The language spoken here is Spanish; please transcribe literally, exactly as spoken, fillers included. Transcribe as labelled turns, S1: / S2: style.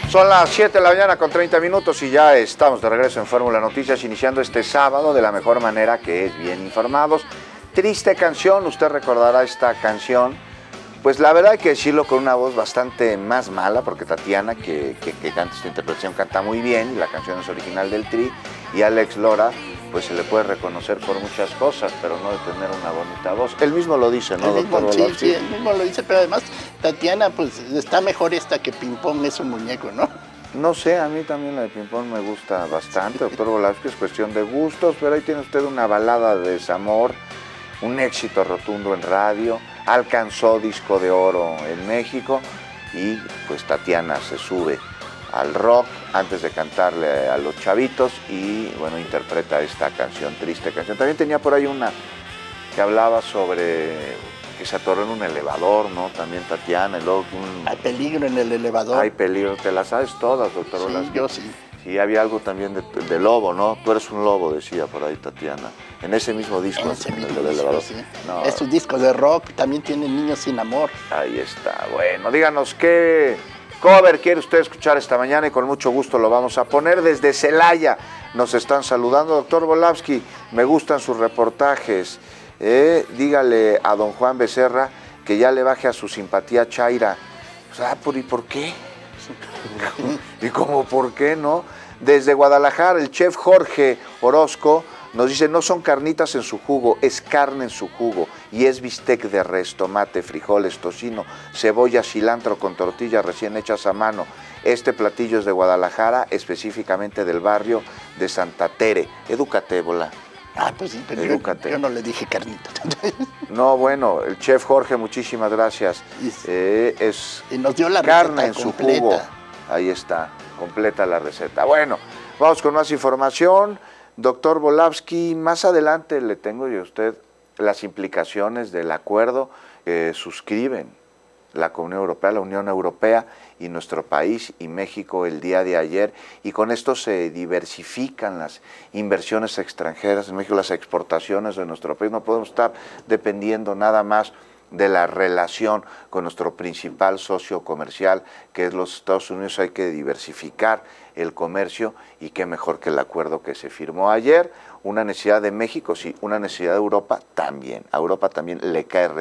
S1: Son las siete de la mañana con treinta minutos y ya estamos de regreso en Fórmula Noticias, iniciando este sábado de la mejor manera, que es bien informados. Triste canción, usted recordará esta canción, pues la verdad hay que decirlo con una voz bastante más mala, porque Tatiana, que, que, que canta esta interpretación, canta muy bien, y la canción es original del Tri, y Alex Lora, pues se le puede reconocer por muchas cosas, pero no de tener una bonita voz. Él mismo lo dice, ¿no,
S2: el mismo,
S1: doctor
S2: sí,
S1: Volosky?
S2: sí, él mismo lo dice, pero además Tatiana, pues está mejor esta que Ping Pong es un muñeco, ¿no?
S1: No sé, a mí también la de Ping Pong me gusta bastante, doctor Volosky, es cuestión de gustos, pero ahí tiene usted una balada de desamor, un éxito rotundo en radio, alcanzó disco de oro en México y pues Tatiana se sube al rock antes de cantarle a los chavitos y bueno, interpreta esta canción, triste canción. También tenía por ahí una que hablaba sobre que se atoró en un elevador, ¿no? También Tatiana, y luego un...
S2: Hay peligro en el elevador.
S1: Hay peligro, te las sabes todas, doctor
S2: Sí,
S1: Volosky.
S2: yo sí.
S1: Sí, había algo también de, de lobo, ¿no? Tú eres un lobo, decía por ahí Tatiana. En ese mismo disco,
S2: En ese
S1: en el
S2: mismo
S1: del
S2: disco,
S1: elevador.
S2: sí.
S1: No,
S2: Es un disco de rock, también tiene Niños sin Amor.
S1: ahí está. Bueno, díganos qué cover quiere usted escuchar esta mañana y con mucho gusto lo vamos a poner. Desde Celaya nos están saludando. Doctor Volosky, me gustan sus reportajes. Eh, dígale a don Juan Becerra que ya le baje a su simpatía chaira. O sea, ¿y por qué? ¿Y cómo por qué, no? Desde Guadalajara, el chef Jorge Orozco nos dice, no son carnitas en su jugo, es carne en su jugo, y es bistec de res, tomate, frijoles, tocino, cebolla, cilantro con tortillas recién hechas a mano. Este platillo es de Guadalajara, específicamente del barrio de Santa Tere. Edúcate, bola.
S2: Ah, pues sí, pero yo, yo no le dije carnita.
S1: No, bueno, el chef Jorge, muchísimas gracias. Eh, es
S2: y nos dio la
S1: carne
S2: receta
S1: en
S2: completa.
S1: su jugo. Ahí está, completa la receta. Bueno, vamos con más información. Doctor Volosky, más adelante le tengo yo a usted las implicaciones del acuerdo que suscriben la Comunidad Europea, la Unión Europea y nuestro país y México el día de ayer, y con esto se diversifican las inversiones extranjeras en México, las exportaciones de nuestro país. No podemos estar dependiendo nada más de la relación con nuestro principal socio comercial, que es los Estados Unidos. Hay que diversificar el comercio, y qué mejor que el acuerdo que se firmó ayer. Una necesidad de México, sí, una necesidad de Europa también. A Europa también le cae